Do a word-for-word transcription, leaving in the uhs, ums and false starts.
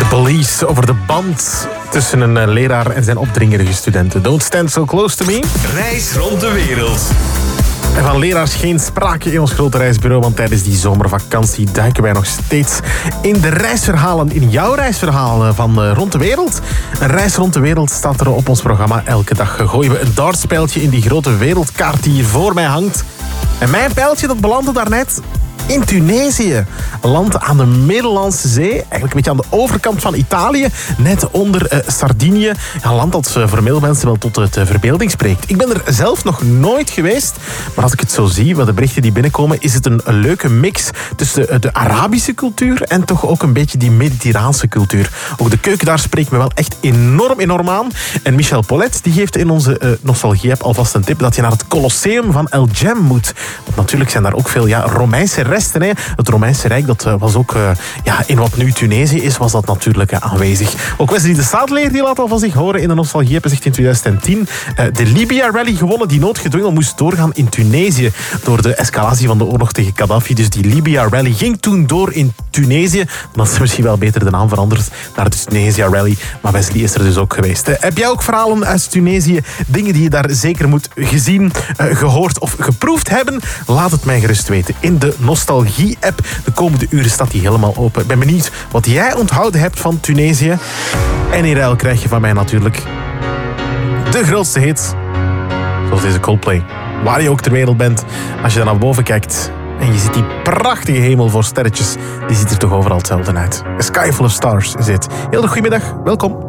Police over de band tussen een uh, leraar en zijn opdringerige studenten. Don't stand so close to me. Reis rond de wereld. En van leraars geen sprake in ons grote reisbureau, want tijdens die zomervakantie duiken wij nog steeds in de reisverhalen, in jouw reisverhalen van uh, rond de wereld. Een reis rond de wereld staat er op ons programma. Elke dag gooien we een dartspijltje in die grote wereldkaart die hier voor mij hangt. En mijn pijltje dat belandde daarnet in Tunesië. Een land aan de Middellandse Zee. Eigenlijk een beetje aan de overkant van Italië. Net onder uh, Sardinië. Een land dat uh, voor veel mensen wel tot de uh, verbeelding spreekt. Ik ben er zelf nog nooit geweest. Maar als ik het zo zie, wat de berichten die binnenkomen, is het een, een leuke mix tussen de, de Arabische cultuur en toch ook een beetje die Mediterraanse cultuur. Ook de keuken daar spreekt me wel echt enorm, enorm aan. En Michel Polet die geeft in onze uh, Nostalgie-app alvast een tip dat je naar het Colosseum van El Djem moet. Want natuurlijk zijn daar ook veel ja, Romeinse resten. Hè. Het Romeinse Rijk dat was ook uh, ja, in wat nu Tunesië is, was dat natuurlijk uh, aanwezig. Ook Wesley de Saadleer die laat al van zich horen in de Nostalgie-app. Zegt in twintig tien uh, de Libya-rally gewonnen die noodgedwongen moest doorgaan in Tunesië door de escalatie van de oorlog tegen Gaddafi. Dus die Libya-rally ging toen door in Tunesië. Dan is misschien wel beter de naam veranderd naar de Tunisia-rally. Maar Wesley is er dus ook geweest. Uh, heb jij ook verhalen uit Tunesië? Dingen die je daar zeker moet gezien, uh, gehoord of geproefd hebben? Laat het mij gerust weten in de Nostalgie-app. De komende uren staat die helemaal open. Ik ben benieuwd wat jij onthouden hebt van Tunesië. En in ruil krijg je van mij natuurlijk de grootste hit. Zoals deze Coldplay. Waar je ook ter wereld bent, als je dan naar boven kijkt en je ziet die prachtige hemel voor sterretjes, die ziet er toch overal hetzelfde uit. A Sky Full of Stars is het. Heel goedemiddag, welkom.